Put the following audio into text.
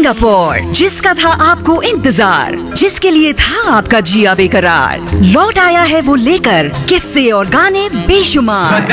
Singapore, जिसका था आपको इंतजार, जिसके लिए था आपका जिया बेकरार, लौट आया है वो लेकर किस्से और गाने बेशुमार।